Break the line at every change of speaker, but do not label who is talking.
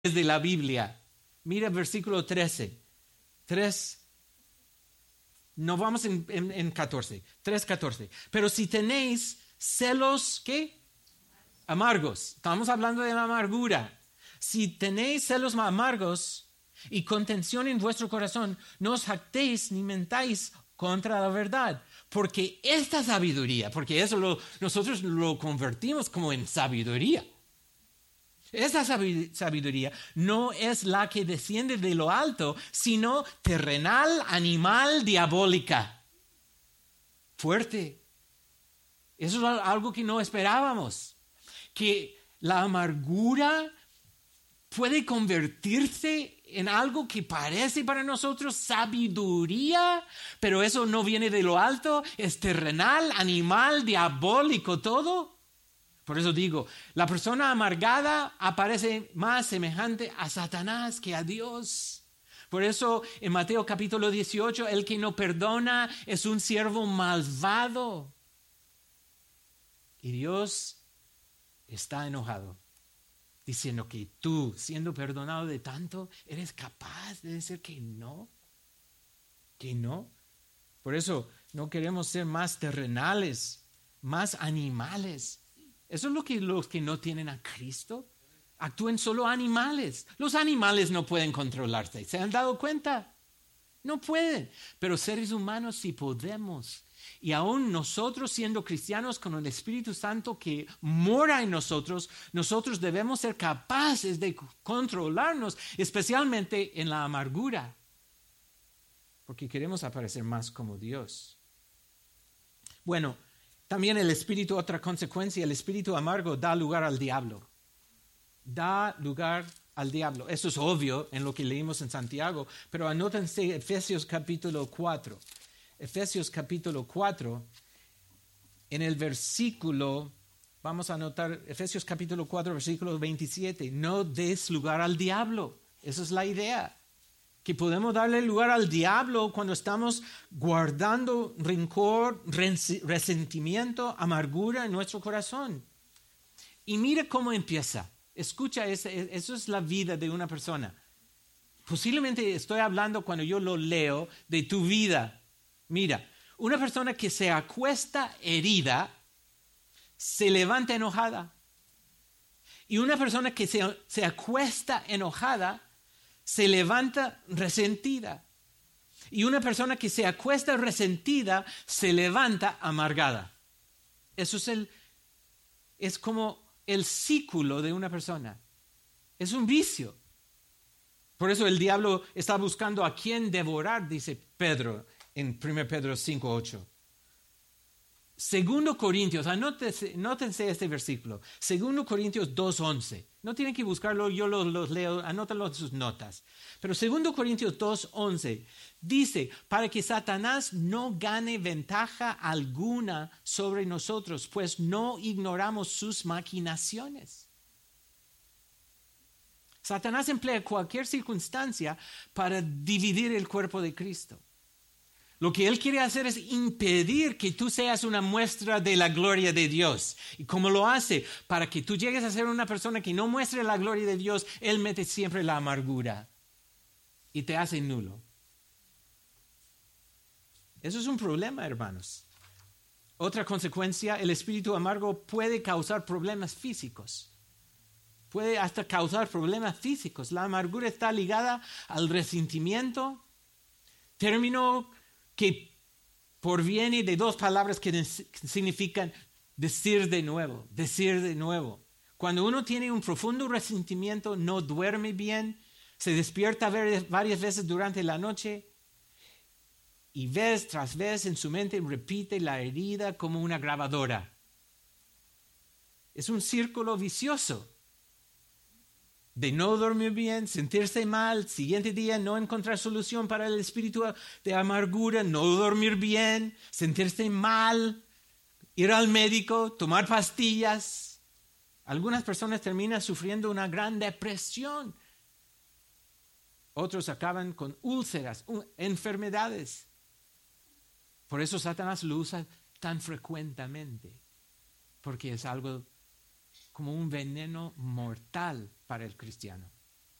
de la Biblia. Mira versículo 13. 3. No vamos en 14. 3:14. Pero si tenéis celos, ¿qué? Amargos. Estamos hablando de la amargura. Si tenéis celos amargos y contención en vuestro corazón, no os jactéis ni mentáis contra la verdad. Porque esta sabiduría, porque eso nosotros lo convertimos como en sabiduría. Esta sabiduría no es la que desciende de lo alto, sino terrenal, animal, diabólica. Fuerte. Eso es algo que no esperábamos. Que la amargura puede convertirse en algo que parece para nosotros sabiduría, pero eso no viene de lo alto, es terrenal, animal, diabólico, todo. Por eso digo, la persona amargada aparece más semejante a Satanás que a Dios. Por eso en Mateo capítulo 18, el que no perdona es un siervo malvado. Y Dios está enojado, diciendo que tú, siendo perdonado de tanto, eres capaz de decir que no. Que no. Por eso no queremos ser más terrenales, más animales. Eso es lo que los que no tienen a Cristo actúen solo animales. Los animales no pueden controlarse. ¿Se han dado cuenta? No pueden. Pero seres humanos sí podemos. Y aún nosotros siendo cristianos con el Espíritu Santo que mora en nosotros debemos ser capaces de controlarnos, especialmente en la amargura. Porque queremos aparecer más como Dios. Bueno, también el espíritu, otra consecuencia, el espíritu amargo da lugar al diablo. Da lugar al diablo. Eso es obvio en lo que leímos en Santiago, pero anótense Efesios capítulo 4. Efesios capítulo 4, en el versículo, vamos a anotar Efesios capítulo 4, versículo 27. No des lugar al diablo. Esa es la idea. Que podemos darle lugar al diablo cuando estamos guardando rencor, resentimiento, amargura en nuestro corazón. Y mira cómo empieza. Escucha, eso es la vida de una persona. Posiblemente estoy hablando cuando yo lo leo de tu vida. Mira, una persona que se acuesta herida, se levanta enojada. Y una persona que se acuesta enojada, se levanta resentida. Y una persona que se acuesta resentida, se levanta amargada. Eso es como el ciclo de una persona. Es un vicio. Por eso el diablo está buscando a quién devorar, dice Pedro en 1 Pedro 5:8. Segundo Corintios, anótense este versículo. Segundo Corintios 2:11. No tienen que buscarlo, yo los leo, anótenlo en sus notas. Pero segundo Corintios 2:11 dice, para que Satanás no gane ventaja alguna sobre nosotros, pues no ignoramos sus maquinaciones. Satanás emplea cualquier circunstancia para dividir el cuerpo de Cristo. Lo que él quiere hacer es impedir que tú seas una muestra de la gloria de Dios. ¿Y cómo lo hace? Para que tú llegues a ser una persona que no muestre la gloria de Dios, él mete siempre la amargura y te hace nulo. Eso es un problema, hermanos. Otra consecuencia, el espíritu amargo puede causar problemas físicos. Puede hasta causar problemas físicos. La amargura está ligada al resentimiento, término que proviene de dos palabras que significan decir de nuevo, decir de nuevo. Cuando uno tiene un profundo resentimiento, no duerme bien, se despierta varias veces durante la noche y vez tras vez en su mente repite la herida como una grabadora. Es un círculo vicioso. De no dormir bien, sentirse mal, siguiente día no encontrar solución para el espíritu de amargura, no dormir bien, sentirse mal, ir al médico, tomar pastillas. Algunas personas terminan sufriendo una gran depresión. Otros acaban con úlceras, enfermedades. Por eso Satanás lo usa tan frecuentemente, porque es algo como un veneno mortal para el cristiano.